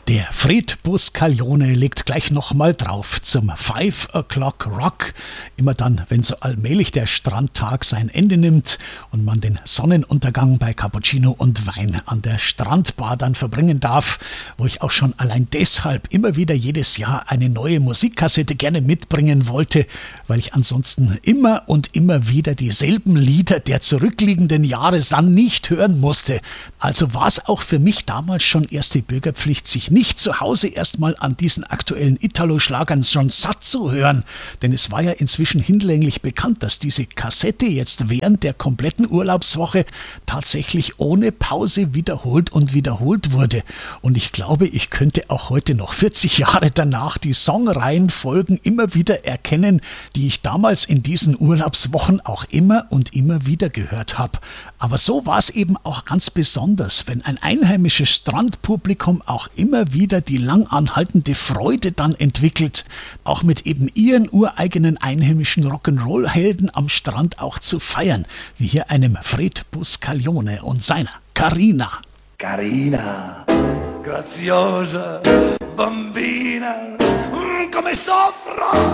Der Fred Buscaglione legt gleich nochmal drauf zum 5 O'Clock Rock. Immer dann, wenn so allmählich der Strandtag sein Ende nimmt und man den Sonnenuntergang bei Cappuccino und Wein an der Strandbar dann verbringen darf, wo ich auch schon allein deshalb immer wieder jedes Jahr eine neue Musikkassette gerne mitbringen wollte, weil ich ansonsten immer und immer wieder dieselben Lieder der zurückliegenden Jahre dann nicht hören musste. Also war es auch für mich damals schon erste Bürgerpflicht, sich nicht zu Hause erstmal an diesen aktuellen Italo-Schlagern schon satt zu hören. Denn es war ja inzwischen hinlänglich bekannt, dass diese Kassette jetzt während der kompletten Urlaubswoche tatsächlich ohne Pause wiederholt und wiederholt wurde. Und ich glaube, ich könnte auch heute noch 40 Jahre danach die Songreihenfolgen immer wieder erkennen, die ich damals in diesen Urlaubswochen auch immer und immer wieder gehört habe. Aber so war es eben auch ganz besonders, wenn ein einheimisches Strandpublikum auch immer wieder die lang anhaltende Freude dann entwickelt, auch mit eben ihren ureigenen einheimischen Rock'n'Roll-Helden am Strand auch zu feiern, wie hier einem Fred Buscaglione und seiner Carina. Carina, graziosa, bambina, come soffro!